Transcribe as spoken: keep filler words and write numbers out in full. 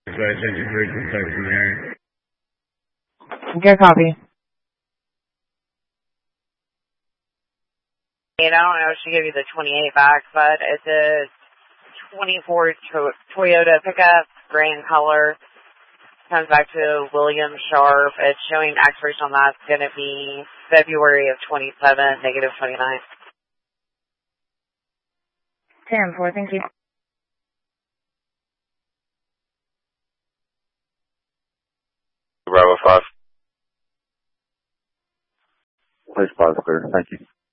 So I sent you three contact from there. Good copy. And I don't know if she gave you the twenty-eight back, but it's a twenty-four to- Toyota pickup, gray in color. Comes back to William Sharp. It's showing expiration on that's going to be February of twenty-seven, negative twenty-nine. ten four, thank you. Bravo five. Place five clear. Thank you.